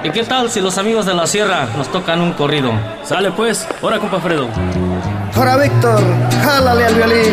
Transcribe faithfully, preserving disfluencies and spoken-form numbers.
¿Y qué tal si los amigos de la sierra nos tocan un corrido? Sale pues, ahora compa Fredo. Ahora Víctor, jálale al violín.